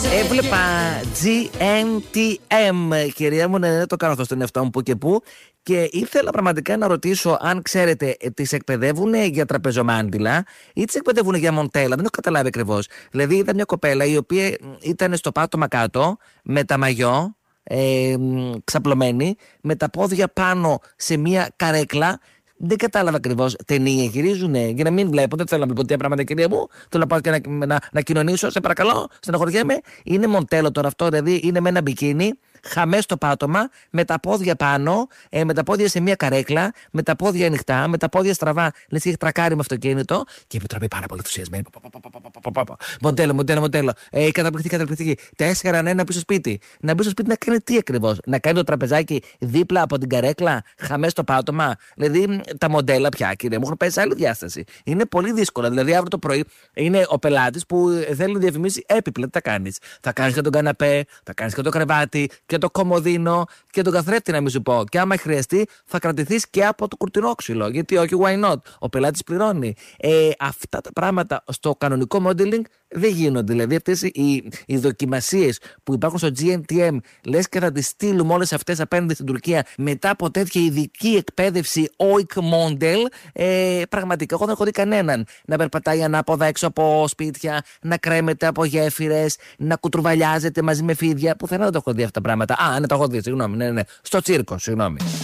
Έβλεπα GNTM, κυρία μου, ναι, το κάνω αυτό στον εαυτό μου που και που. Και ήθελα πραγματικά να ρωτήσω αν ξέρετε, τις εκπαιδεύουν για τραπεζομάντιλα ή τις εκπαιδεύουν για μοντέλα. Δεν έχω καταλάβει ακριβώς. Δηλαδή, είδα μια κοπέλα η οποία ήταν στο πάτωμα κάτω με τα μαγιό, ξαπλωμένη, με τα πόδια πάνω σε μια καρέκλα. Δεν κατάλαβα ακριβώς. Ταινία γυρίζουνε για να μην βλέπω. Δεν θέλω να βλέπω τέτοια πράγματα, κυρία μου. Θέλω να πάω και να κοινωνήσω. Σε παρακαλώ, στεναχωριέμαι. Είναι μοντέλο τώρα αυτό, δηλαδή είναι με ένα μπικίνι, χαμέ στο πάτωμα, με τα πόδια πάνω, με τα πόδια σε μια καρέκλα, με τα πόδια ανοιχτά, με τα πόδια στραβά. Λες και έχει τρακάρει με αυτοκίνητο. Και η Επιτροπή πάρα πολύ ενθουσιασμένη. Μοντέλο. Καταπληκτική. 4-1 πίσω σπίτι. Να μπει στο σπίτι να κάνει τι ακριβώς? Να κάνει το τραπεζάκι δίπλα από την καρέκλα, χαμέ στο πάτωμα. Δηλαδή τα μοντέλα πια, κύριε μου, έχουν πάει σε άλλη διάσταση. Είναι πολύ δύσκολα. Δηλαδή αύριο το πρωί είναι ο πελάτης που θέλει να διαφημίσει έπιπλα. Τι θα κάνεις? Θα κάνεις και τον καναπέ, θα κάνεις και το κρεβάτι και το κομμωδίνο και τον καθρέφτη, να μην σου πω. Και άμα χρειαστεί, θα κρατηθείς και από το κουρτινόξυλο. Γιατί όχι, why not? Ο πελάτης πληρώνει. Αυτά τα πράγματα στο κανονικό modeling δεν γίνονται. Δηλαδή αυτές οι δοκιμασίες που υπάρχουν στο GNTM, λες και θα τις στείλουμε όλες αυτές απέναντι στην Τουρκία μετά από τέτοια ειδική εκπαίδευση OIC model. Πραγματικά, εγώ δεν έχω δει κανέναν να περπατάει ανάποδα έξω από σπίτια, να κρέμεται από γέφυρες, να κουτρουβαλιάζεται μαζί με φίδια. Πουθενά δεν το έχω δει αυτά τα πράγματα. Ναι, το έχω δει, συγγνώμη. Ναι. Στο τσίρκο, συγγνώμη.